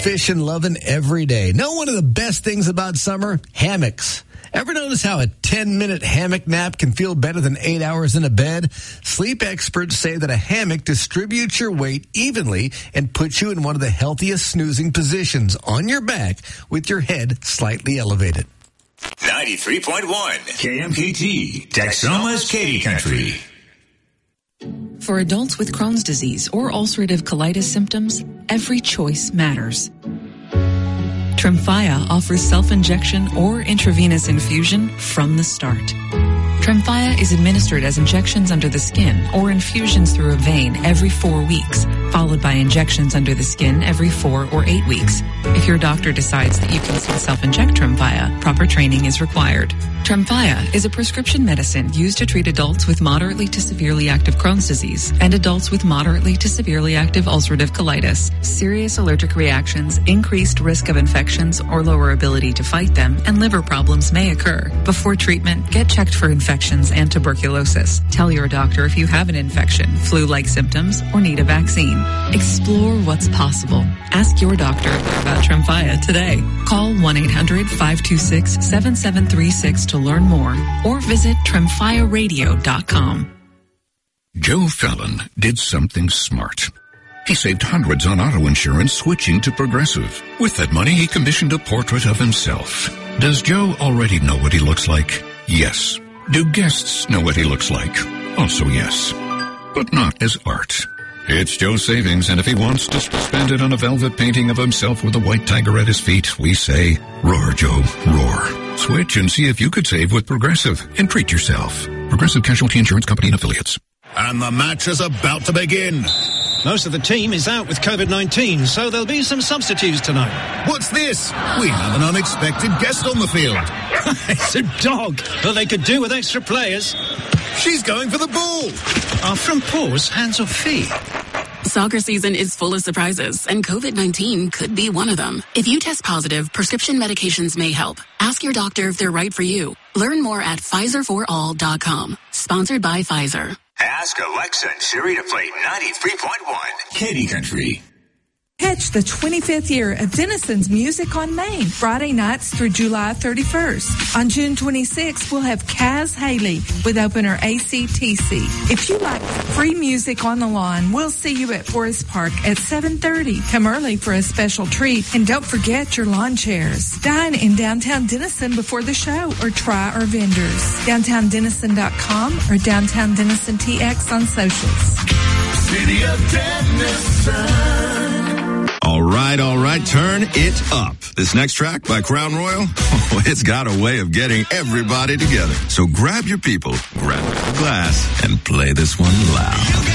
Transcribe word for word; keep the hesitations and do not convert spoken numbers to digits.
fishing, loving every day. Know one of the best things about summer? Hammocks. Ever notice how a ten-minute hammock nap can feel better than eight hours in a bed? Sleep experts say that a hammock distributes your weight evenly and puts you in one of the healthiest snoozing positions on your back with your head slightly elevated. ninety-three point one K M K T, Texoma's Katy Country. For adults with Crohn's disease or ulcerative colitis symptoms, every choice matters. Tremfya offers self-injection or intravenous infusion from the start. Tremfya is administered as injections under the skin or infusions through a vein every four weeks, followed by injections under the skin every four or eight weeks. If your doctor decides that you can still self-inject Tremfya, proper training is required. Tremfya is a prescription medicine used to treat adults with moderately to severely active Crohn's disease and adults with moderately to severely active ulcerative colitis. Serious allergic reactions, increased risk of infections or lower ability to fight them, and liver problems may occur. Before treatment, get checked for infections and tuberculosis. Tell your doctor if you have an infection, flu-like symptoms, or need a vaccine. Explore what's possible. Ask your doctor about Tremfya today. Call one eight hundred five two six seven seven three six to learn more or visit tremfya radio dot com. Joe Fallon did something smart. He saved hundreds on auto insurance switching to Progressive. With that money, he commissioned a portrait of himself. Does Joe already know what he looks like? Yes. Do guests know what he looks like? Also yes. But not as art. It's Joe's savings, and if he wants to spend it on a velvet painting of himself with a white tiger at his feet, we say, roar, Joe, roar. Switch and see if you could save with Progressive and treat yourself. Progressive Casualty Insurance Company and Affiliates. And the match is about to begin. Most of the team is out with covid nineteen, so there'll be some substitutes tonight. What's this? We have an unexpected guest on the field. It's a dog, but they could do with extra players. She's going for the ball. Are from paws, hands or feet? Soccer season is full of surprises, and covid nineteen could be one of them. If you test positive, prescription medications may help. Ask your doctor if they're right for you. Learn more at Pfizer for all dot com. Sponsored by Pfizer. Ask Alexa and Siri to play ninety-three point one Katy Country. Catch the twenty-fifth year of Denison's Music on Main, Friday nights through July thirty-first. On June twenty-sixth, we'll have Kaz Haley with opener A C T C. If you like free music on the lawn, we'll see you at Forest Park at seven thirty. Come early for a special treat, and don't forget your lawn chairs. Dine in downtown Denison before the show, or try our vendors. downtown denison dot com or Downtown Denison T X on socials. City of Denison. All right, all right, turn it up. This next track by Crown Royal, oh, it's got a way of getting everybody together. So grab your people, grab a glass, and play this one loud.